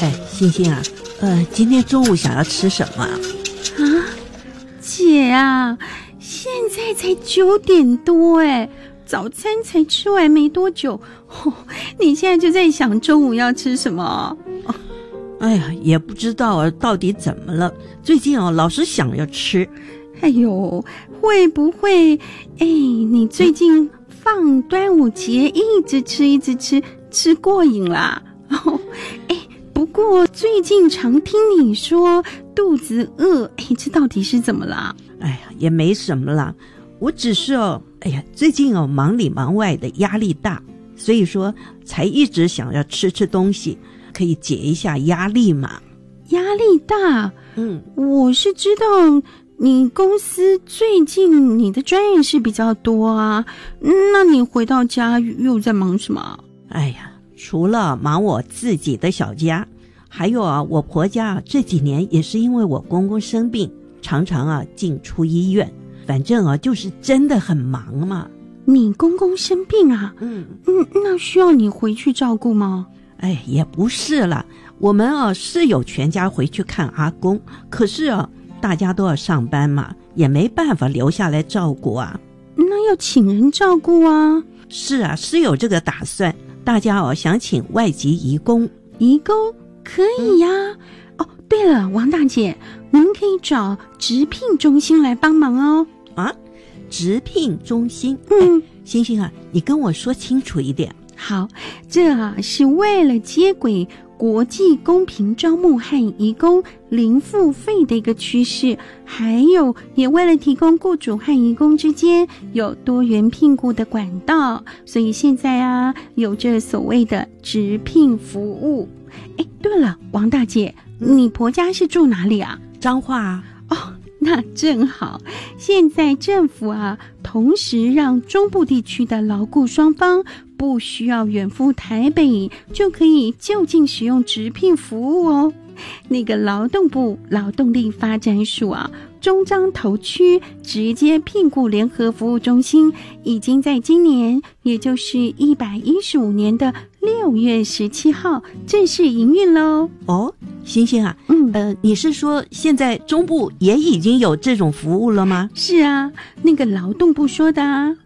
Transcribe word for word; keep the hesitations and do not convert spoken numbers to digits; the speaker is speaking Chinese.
哎，欣欣啊，呃，今天中午想要吃什么啊？ 啊，姐啊，现在才九点多哎，早餐才吃完没多久，哦，你现在就在想中午要吃什么？ 哦，哎呀，也不知道啊，到底怎么了？最近哦，老是想要吃。 哎呦，会不会？哎，你最近放端午节一直吃一直吃，吃过瘾啦？哦，哎，不过最近常听你说肚子饿，哎，这到底是怎么啦？ 哎呀，也没什么啦，我只是哦，哎呀，最近哦忙里忙外的压力大，所以说才一直想要吃吃东西，可以解一下压力嘛。 压力大？ 嗯， 我是知道你公司最近你的专业是比较多啊，那你回到家又在忙什么？ 哎呀，除了忙我自己的小家，还有啊，我婆家这几年也是因为我公公生病，常常啊进出医院，反正啊就是真的很忙嘛。 你公公生病啊？ 嗯嗯，那需要你回去照顾吗？ 哎，也不是啦，我们啊是有全家回去看阿公，可是啊大家都要上班嘛，也没办法留下来照顾啊。 那要请人照顾啊。 是啊，是有这个打算，大家哦想请外籍移工。 移工可以呀、啊嗯。哦，对了，王大姐，您可以找直聘中心来帮忙哦。 啊，直聘中心？ 嗯， 欣欣啊，你跟我说清楚一点。 好，这啊是为了接轨国际公平招募和移工零付费的一个趋势，还有也为了提供雇主和移工之间有多元聘雇的管道，所以现在啊有这所谓的直聘服务。哎，对了，王大姐，你婆家是住哪里啊？ 彰化啊。 哦，那正好，现在政府啊同时让中部地区的劳雇双方不需要远赴台北，就可以就近使用直聘服务哦。那个劳动部劳动力发展署啊，中彰投区直接聘雇联合服务中心，已经在今年，也就是一百一十五年的六月十七号正式营运喽。 哦，欣欣啊， 嗯， 呃，你是说现在中部也已经有这种服务了吗？ 是啊，那个劳动部说的啊。